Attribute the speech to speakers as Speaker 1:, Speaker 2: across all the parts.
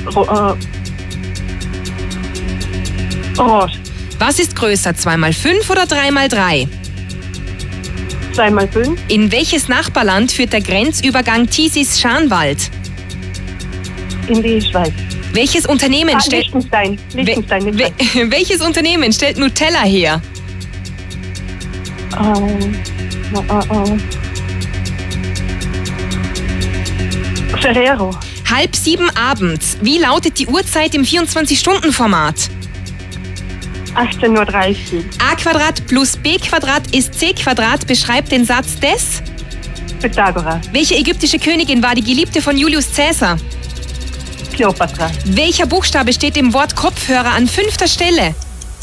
Speaker 1: Orange.
Speaker 2: Was ist größer, 2x5 oder 3x3?
Speaker 1: 2x5.
Speaker 2: In welches Nachbarland führt der Grenzübergang Tiesis-Scharnwald?
Speaker 1: In die Schweiz.
Speaker 2: Welches Unternehmen stellt...
Speaker 1: Liechtenstein.
Speaker 2: Welches Unternehmen stellt Nutella her?
Speaker 1: Ferrero.
Speaker 2: 6:30 abends. Wie lautet die Uhrzeit im 24-Stunden-Format?
Speaker 1: 18:30 Uhr.
Speaker 2: a² plus b² ist c². Beschreibt den Satz des...
Speaker 1: Pythagoras.
Speaker 2: Welche ägyptische Königin war die Geliebte von Julius Caesar?
Speaker 1: Kleopatra.
Speaker 2: Welcher Buchstabe steht im Wort Kopfhörer an 5. Stelle?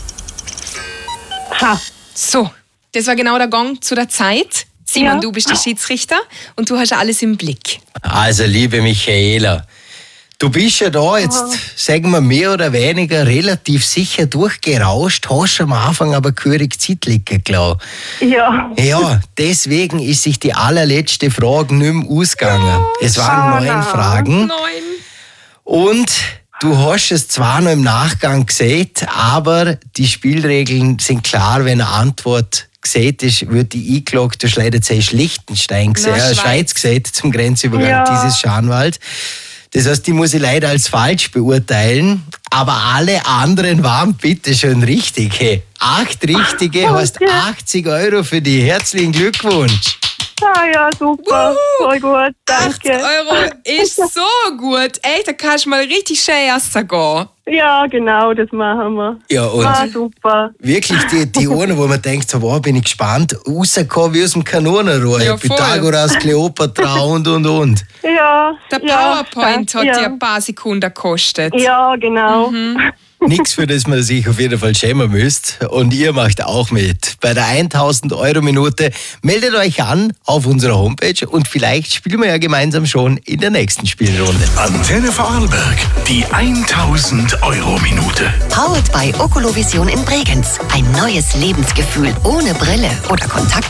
Speaker 1: H.
Speaker 2: So, das war genau der Gong zu der Zeit. Simon, du bist der Schiedsrichter und du hast ja alles im Blick.
Speaker 3: Also, liebe Michaela, du bist ja da jetzt, sagen wir, mehr oder weniger relativ sicher durchgerauscht, hast am Anfang aber gehörig Zeit liegen gelassen.
Speaker 1: Ja.
Speaker 3: Ja, deswegen ist sich die allerletzte Frage nicht mehr ausgegangen. Es waren 9 Fragen.
Speaker 2: 9.
Speaker 3: Und du hast es zwar noch im Nachgang gesehen, aber die Spielregeln sind klar, wenn eine Antwort gesehen ist, wird die eingeloggt. Du hast leider zuerst Liechtenstein gesehen, Schweiz gesehen zum Grenzübergang dieses Scharnwald. Das heißt, die muss ich leider als falsch beurteilen. Aber alle anderen waren bitte schon richtig. Hey. 8 richtige, heißt 80 € für dich. Herzlichen Glückwunsch.
Speaker 1: Ja, super. Voll gut, danke.
Speaker 2: 8 € ist so gut. Echt, da kannst du mal richtig schön essen gehen.
Speaker 1: Ja, genau, das machen wir.
Speaker 3: Ja, und
Speaker 1: super.
Speaker 3: wirklich die eine, wo man denkt, so, wow, bin ich gespannt, rausgekommen wie aus dem Kanonenrohr.
Speaker 2: Ja, voll.
Speaker 3: Pythagoras, Kleopatra und.
Speaker 1: Ja.
Speaker 2: Der PowerPoint hat dir ein paar Sekunden gekostet.
Speaker 1: Ja, genau.
Speaker 3: Nichts, für das man sich auf jeden Fall schämen müsst. Und ihr macht auch mit. Bei der 1000 € Minute meldet euch an auf unserer Homepage und vielleicht spielen wir ja gemeinsam schon in der nächsten Spielrunde.
Speaker 4: Antenne Vorarlberg, die 1000 € Minute.
Speaker 5: Powered by Oculovision in Bregenz. Ein neues Lebensgefühl ohne Brille oder Kontaktlinsen.